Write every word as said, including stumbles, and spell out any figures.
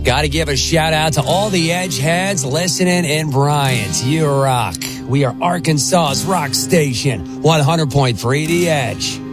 Got to give a shout out to all the Edge heads listening in Bryant. You rock. We are Arkansas's rock station, one hundred point three The Edge.